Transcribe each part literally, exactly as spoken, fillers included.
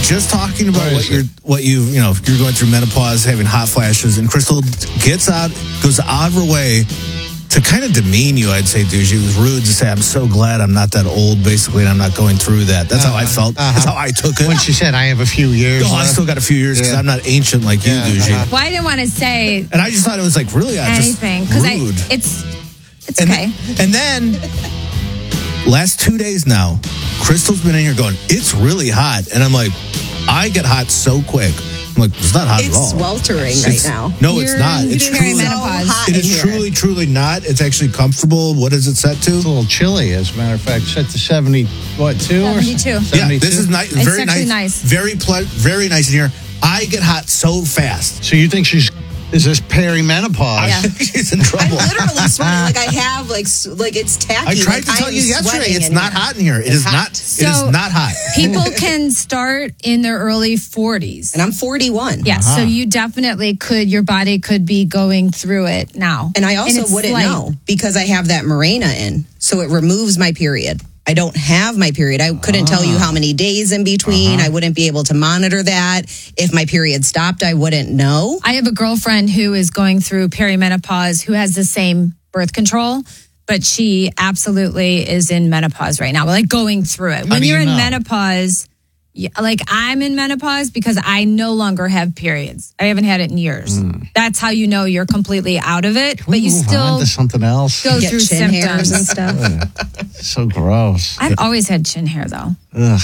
just talking about what you're, what you, you know, you're going through menopause, having hot flashes, and Crystal gets out, goes out of her way to kind of demean you, I'd say, dude. She was rude to say, I'm so glad I'm not that old, basically, and I'm not going through that. That's uh-huh. how I felt. Uh-huh. That's how I took it. When she said, I have a few years. Oh, I still got a few years because yeah. I'm not ancient like yeah, you, Duji. Uh-huh. Well, I didn't want to say and I just thought it was like, really, I anything. Because it's, it's and okay. Th- and then, last two days now, Crystal's been in here going, it's really hot. And I'm like, I get hot so quick. I'm like, it's not hot it's at all. Sweltering it's sweltering right now. No, it's not. It's truly, so hot it is here. truly, truly not. It's actually comfortable. What is it set to? It's a little chilly, as a matter of fact. Set to seventy, what, two? seventy-two. Or yeah, this is nice. It's very nice, nice. Very, ple- very nice in here. I get hot so fast. So you think she's... Is this perimenopause? Yeah. She's in trouble. I'm literally sweating. Like I have, like, like it's tacky. I tried like, to tell I'm you yesterday. It's not here. hot in here. It it's is hot. not. So it is not hot. People can start in their early forties, and I'm forty-one. Yes, uh-huh. so you definitely could. Your body could be going through it now, and I also and wouldn't like, know because I have that Mirena in, so it removes my period. I don't have my period. I couldn't ah. tell you how many days in between. Uh-huh. I wouldn't be able to monitor that. If my period stopped, I wouldn't know. I have a girlfriend who is going through perimenopause who has the same birth control, but she absolutely is in menopause right now, like going through it. When you're you know? in menopause, yeah, like I'm in menopause because I no longer have periods. I haven't had it in years. Mm. That's how you know you're completely out of it. Can but we you move still on to something else. Go Get through chin symptoms hairs and stuff. So gross. I've always had chin hair though. Ugh.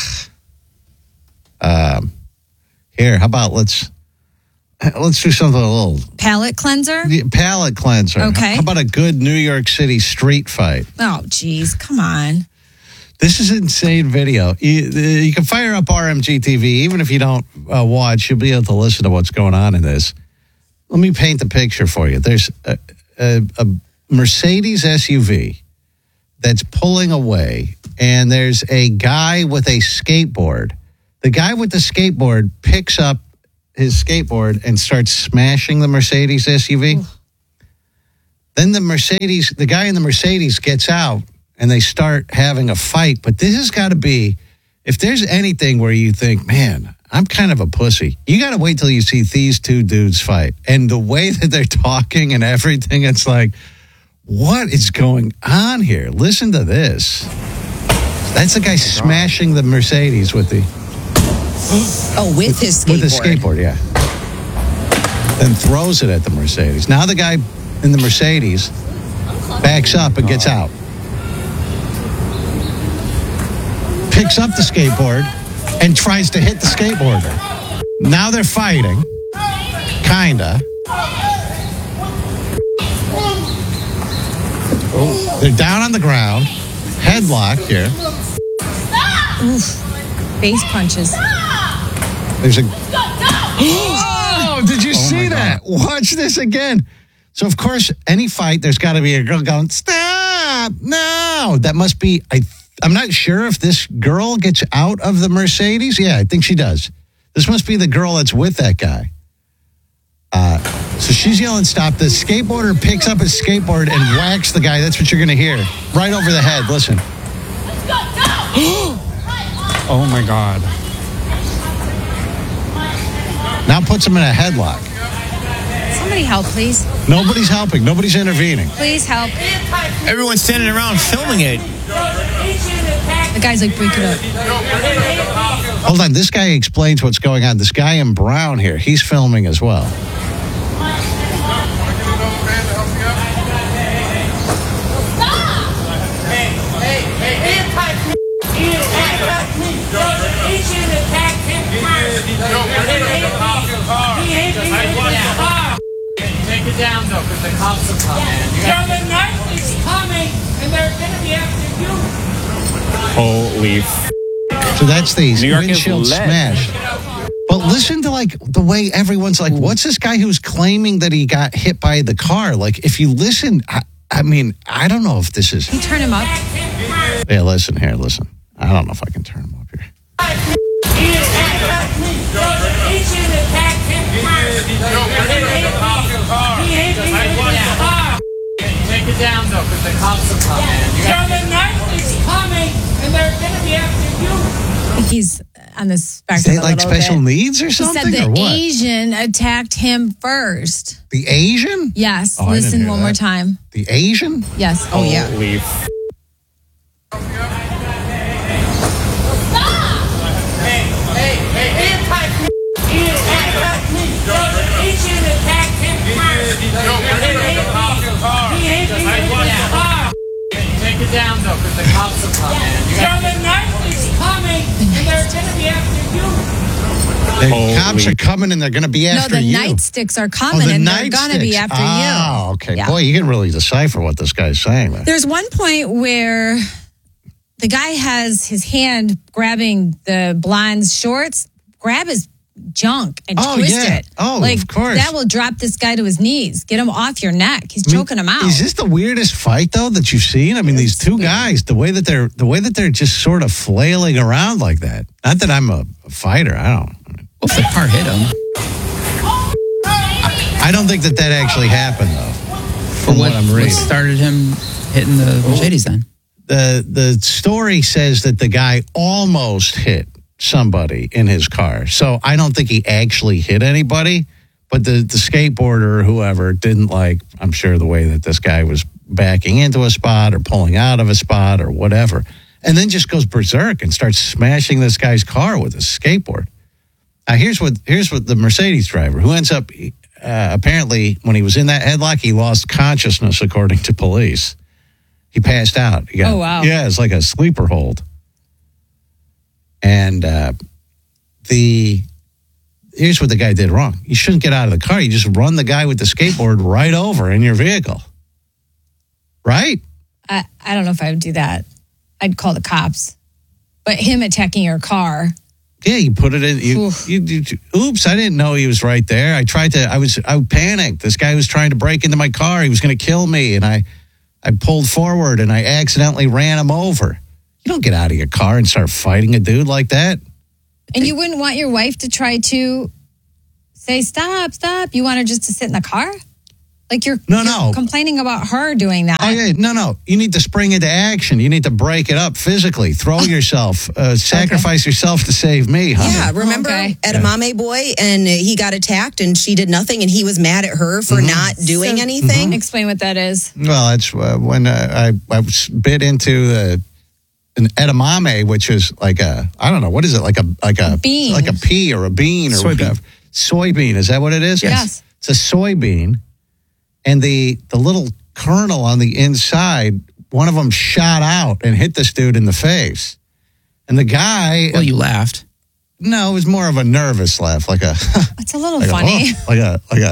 Um, here, how about let's let's do something a little palate cleanser. Palate cleanser. Okay. How about a good New York City street fight? Oh, geez, come on. This is an insane video. You, you can fire up R M G T V. Even if you don't uh, watch, you'll be able to listen to what's going on in this. Let me paint the picture for you. There's a, a, a Mercedes S U V that's pulling away, and there's a guy with a skateboard. The guy with the skateboard picks up his skateboard and starts smashing the Mercedes S U V. Ooh. Then the Mercedes, the guy in the Mercedes gets out, and they start having a fight. But this has got to be, if there's anything where you think, man, I'm kind of a pussy, you got to wait till you see these two dudes fight. And the way that they're talking and everything, it's like, what is going on here? Listen to this. That's the guy smashing the Mercedes with the... Oh, with his skateboard. With the skateboard, yeah. Then throws it at the Mercedes. Now the guy in the Mercedes backs up and gets out. Picks up the skateboard and tries to hit the skateboarder. Now they're fighting. Kinda. Oh, they're down on the ground. Headlock here. Oof. Base punches. There's a... Oh, did you oh see that? Watch this again. So, of course, any fight, there's got to be a girl going, stop, no. That must be... I. I'm not sure if this girl gets out of the Mercedes. Yeah, I think she does. This must be the girl that's with that guy. Uh, so she's yelling, stop. The skateboarder picks up his skateboard and whacks the guy. That's what you're going to hear. Right over the head. Listen. Oh, my God. Now puts him in a headlock. Somebody help, please. Nobody's helping. Nobody's intervening. Please help. Everyone's standing around filming it. The guy's like, break it up. Hold on. This guy explains what's going on. This guy in brown here, he's filming as well. Take it down, though, because the cops are coming. Yeah, the night is coming, and they're going to be after you. Holy f***. So that's the New York windshield is lit. smash. But listen to, like, the way everyone's like, what's this guy who's claiming that he got hit by the car? Like, if you listen, I, I mean, I don't know if this is... Can you turn him up? Yeah, listen here, listen. I don't know if I can turn him up here. Take it down, though, because the cops are coming. Yeah, the night is coming, and they're going to be after you. think he's on the Is spectrum they a like little special bit. needs or He something, said or the what? Asian attacked him first. The Asian? Yes, Oh, I didn't listen hear one that. more time. The Asian? Yes. Oh, yeah. Holy f- Hey, hey, hey, he attacked me. He attacked me. So the Asian attacked him first. He hit me. He hit me with his car. Take it down, though, because the cops are coming. So the night is coming, and they're going to be after you. The Holy- cops are coming and they're going to be No, after the you. nightsticks are Oh, coming, the and they're going to be nightsticks. after Oh, you. okay. Yeah. Boy, you can really decipher what this guy's saying there. There's one point where the guy has his hand grabbing the blonde's shorts, grab his junk and Oh, twist yeah. it. Oh, like, of course. that will drop this guy to his knees. Get him off your neck. He's I mean, choking him out. Is this the weirdest fight though that you've seen? I mean, these two guys, the way that they're the way that they're just sort of flailing around like that. Not that I'm a, a fighter. I don't. Well, if the car hit him, I don't think that that actually happened though. From what, what, I'm what reading, started him hitting the Mercedes then? the the story says that the guy almost hit somebody in his car. So I don't think he actually hit anybody, but the the skateboarder or whoever didn't like, I'm sure, the way that this guy was backing into a spot or pulling out of a spot or whatever, and then just goes berserk and starts smashing this guy's car with a skateboard. Now here's what here's what the Mercedes driver, who ends up uh, apparently when he was in that headlock, he lost consciousness according to police. He passed out. He got- Oh, wow. Yeah, it's like a sleeper hold. And uh, the here's what the guy did wrong. You shouldn't get out of the car. You just run the guy with the skateboard right over in your vehicle. Right? I, I don't know if I would do that. I'd call the cops. But him attacking your car. Yeah, you put it in. You, Oof. you, you, oops, I didn't know he was right there. I tried to, I was, I panicked. This guy was trying to break into my car. He was going to kill me. And I, I pulled forward and I accidentally ran him over. You don't get out of your car and start fighting a dude like that. And you wouldn't want your wife to try to say, stop, stop. You want her just to sit in the car? Like you're, No, you're no. complaining about her doing that. Oh, yeah. No, no. You need to spring into action. You need to break it up physically. Throw yourself, uh, sacrifice yourself to save me, honey. Yeah, remember Okay. Edamame boy, and he got attacked, and she did nothing, and he was mad at her for not doing So- anything. Explain what that is. Well, that's uh, when uh, I, I was bit into the an edamame, which is like a, I don't know, what is it? Like a, like a, bean. like a pea or a bean or Soybean. whatever. Soybean. Is that what it is? Yes. It's a soybean. And the, the little kernel on the inside, one of them shot out and hit this dude in the face. And the guy, Well, you laughed. no, it was more of a nervous laugh, like a, It's a little like funny. A, oh, like a, like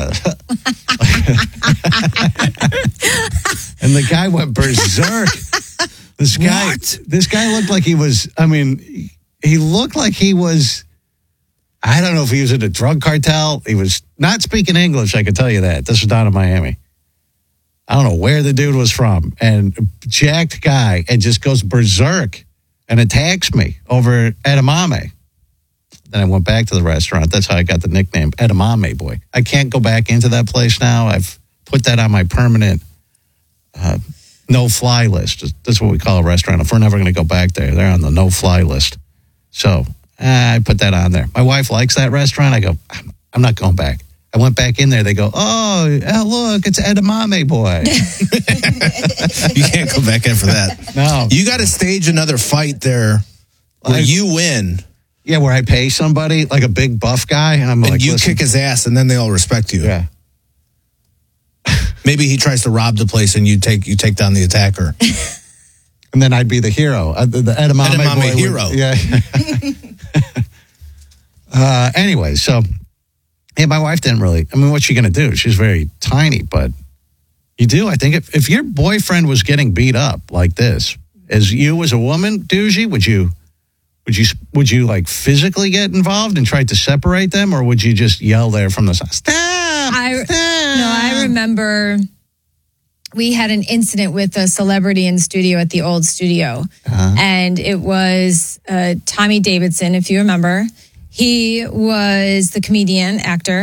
a, and the guy went berserk. This guy, this guy looked like he was, I mean, he looked like he was, I don't know if he was in a drug cartel. He was not speaking English, I can tell you that. This was down in Miami. I don't know where the dude was from. And jacked guy, and just goes berserk and attacks me over edamame. Then I went back to the restaurant. That's how I got the nickname, Edamame Boy. I can't go back into that place now. I've put that on my permanent uh, no-fly list. That's what we call a restaurant. If we're never going to go back there, they're on the no-fly list. So uh, I put that on there. My wife likes that restaurant. I go, I'm, I'm not going back. I went back in there. They go, oh, oh look, it's Edamame Boy. You can't go back in for that. No. You got to stage another fight there where I- you win Yeah, where I pay somebody, like a big buff guy, and I'm and like, you listen, kick his ass, and then they all respect you. yeah. Maybe he tries to rob the place, and you take you take down the attacker. And then I'd be the hero, uh, the, the edamame, Edamame boy would- hero. yeah. uh, anyway, so yeah, my wife didn't really. I mean, what's she gonna do? She's very tiny, but you do. I think if, if your boyfriend was getting beat up like this, as you as a woman, Doogie, would you? Would you would you like physically get involved and try to separate them, or would you just yell there from the side? Stop! I stop. no, I remember we had an incident with a celebrity in studio at the old studio, Uh-huh. and it was uh, Tommy Davidson, if you remember. He was the comedian actor.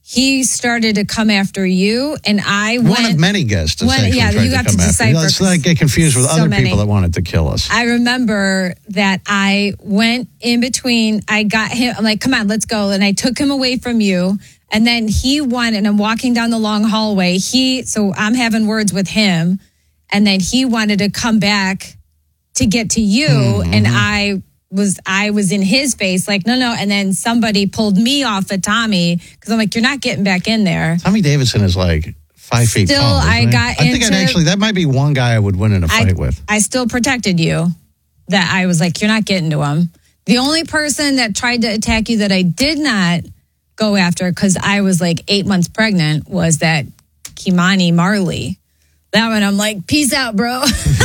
he started to come after you, and I went. One of many guests. One, essentially yeah, tried you to have come to after. decipher. Let's not get confused with so other many. people that wanted to kill us. I remember that I went in between. I got him. I'm like, come on, let's go. And I took him away from you. And then he went, and I'm walking down the long hallway. He, so I'm having words with him. And then he wanted to come back to get to you. Mm-hmm. And I was, I was in his face like, no, no. And then somebody pulled me off of Tommy because I'm like, you're not getting back in there. Tommy Davidson is like five feet Still, tall. I isn't he? got I think I'd into- actually, that might be one guy I would win in a fight I, with. I still protected you. That I was like, you're not getting to him. The only person that tried to attack you that I did not go after because I was like eight months pregnant was that Kimani Marley. That one, I'm like, peace out, bro.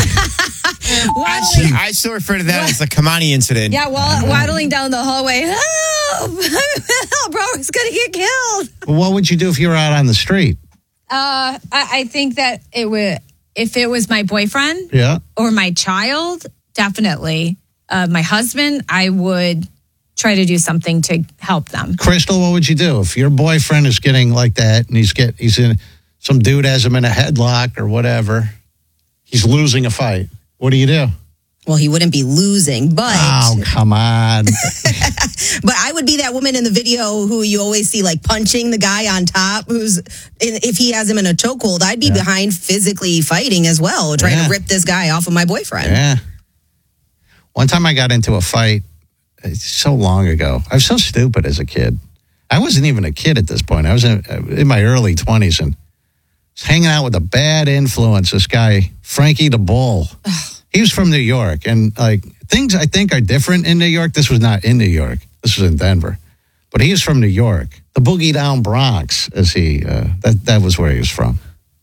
Actually, I still refer to that as the Kamani incident. Yeah, while waddling down the hallway, help, help, bro, he's gonna get killed. Well, what would you do if you were out on the street? Uh, I, I think that it would, if it was my boyfriend Yeah. or my child, definitely. Uh, my husband, I would try to do something to help them. Crystal, what would you do if your boyfriend is getting like that and he's get he's in some dude has him in a headlock or whatever? He's losing a fight. What do you do? Well, he wouldn't be losing, but Oh, come on. but I would be that woman in the video who you always see like punching the guy on top. Who's if he has him in a chokehold, I'd be Yeah. behind physically fighting as well, trying Yeah. to rip this guy off of my boyfriend. Yeah. One time I got into a fight it's so long ago. I was so stupid as a kid. I wasn't even a kid at this point. I was in, in my early twenties and was hanging out with a bad influence, this guy, Frankie the Bull. He was from New York. And like things I think are different in New York. This was not in New York. This was in Denver. But he was from New York. The Boogie Down Bronx, as he, uh, that, that was where he was from.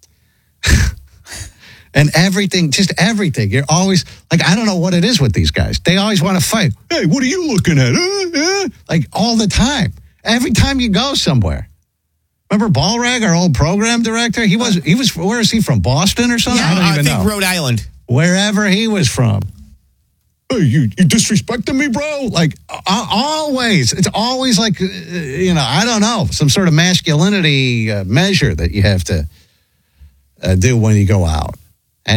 And everything, just everything. You're always, like, I don't know what it is with these guys. They always want to fight. Hey, what are you looking at? Uh, uh, like, all the time. Every time you go somewhere. Remember Ballrag, our old program director? He was, he was, where is he from? Boston or something? I don't I even think know. Rhode Island. Wherever he was from. Hey, you, you disrespecting me, bro? Like, uh, always. It's always like, uh, you know, I don't know, some sort of masculinity uh, measure that you have to uh, do when you go out.